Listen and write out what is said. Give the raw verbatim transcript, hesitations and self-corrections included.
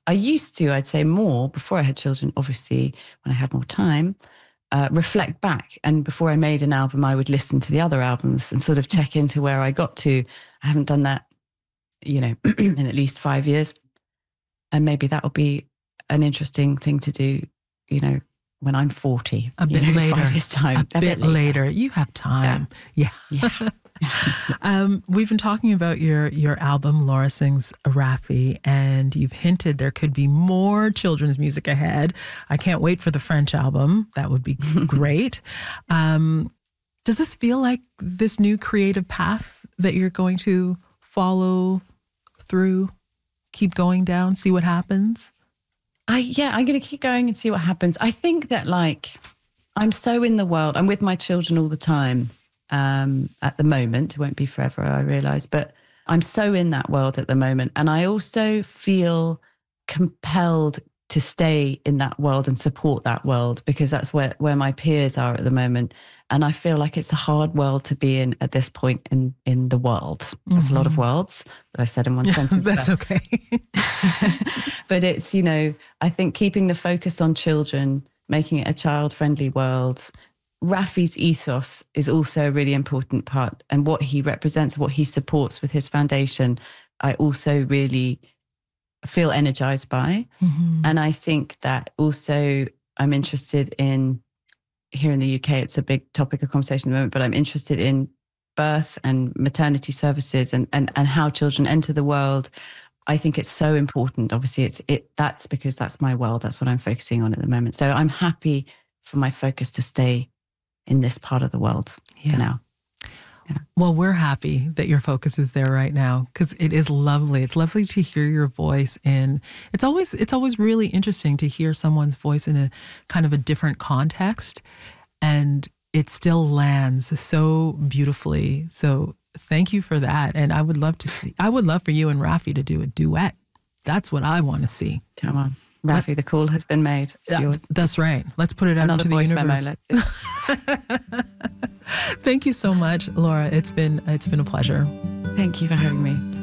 I used to, I'd say more before I had children, obviously when I had more time, uh, reflect back. And before I made an album, I would listen to the other albums and sort of check into where I got to. I haven't done that, you know, in at least five years. And maybe that will be an interesting thing to do, you know, when I'm forty. A bit know, later. Five years time. A, a bit, bit later. later. You have time. Yeah. Yeah. yeah. um, we've been talking about your your album, Laura Sings Raffi, and you've hinted there could be more children's music ahead. I can't wait for the French album. That would be great. Um, does this feel like this new creative path that you're going to follow through, keep going down, see what happens? I yeah, I'm going to keep going and see what happens. I think that like I'm so in the world. I'm with my children all the time. Um, at the moment, it won't be forever, I realize, but I'm so in that world at the moment. And I also feel compelled to stay in that world and support that world because that's where, where my peers are at the moment. And I feel like it's a hard world to be in at this point in, in the world. There's mm-hmm. a lot of worlds that I said in one sentence. That's but, okay. but it's, you know, I think keeping the focus on children, making it a child-friendly world. Raffi's ethos is also a really important part, and what he represents, what he supports with his foundation, I also really feel energized by. Mm-hmm. And I think that also I'm interested in, here in the U K, it's a big topic of conversation at the moment, but I'm interested in birth and maternity services and, and, and how children enter the world. I think it's so important. Obviously, it's it. That's because that's my world. That's what I'm focusing on at the moment. So I'm happy for my focus to stay in this part of the world yeah. for now. Yeah. Well, we're happy that your focus is there right now because it is lovely. It's lovely to hear your voice, and it's always it's always really interesting to hear someone's voice in a kind of a different context, and it still lands so beautifully. So thank you for that. And I would love to see. I would love for you and Raffi to do a duet. That's what I want to see. Come on. Raffi, the call has been made. It's yeah, yours. That's right. Let's put it out Another into the voice universe. Memo, let's do. Thank you so much, Laura. It's been it's been a pleasure. Thank you for having me.